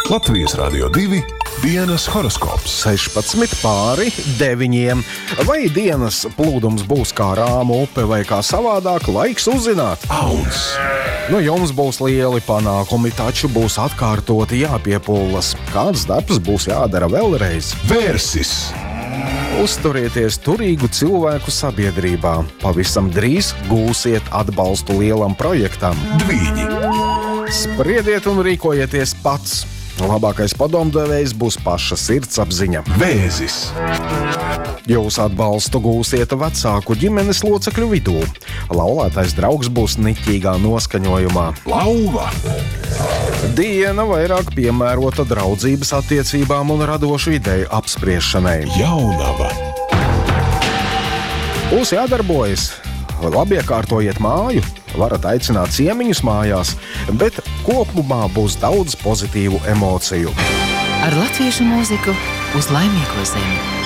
Latvijas Radio 2 dienas horoskops 16:09. Vai dienas plūdums būs kā rāmu upe vai kā savādāk, laiks uzzināt. Auns. Nu, jums būs lieli panākumi, taču būs atkārtoti jāpiepūlas. Kāds darbs būs jādara vēlreiz? Vērsis. Uzturieties turīgu cilvēku sabiedrībā. Pavisam drīz gūsiet atbalstu lielam projektam. Dvīņi. Spriediet un rīkojieties pats. Labākais padomdevējs būs paša sirdsapziņa. Vēzis. Jūs atbalstu gūsiet vecāku ģimenes locekļu vidū. Laulātais draugs būs niķīgā noskaņojumā. Lauva. Diena vairāk piemērota draudzības attiecībām un radošu ideju apspriešanai. Jaunava. Būs jādarbojas. Labi iekārtojiet māju, varat aicināt ciemiņus mājās, bet kopumā būs daudz pozitīvu emociju. Ar latviešu mūziku uz laimīgo zemi.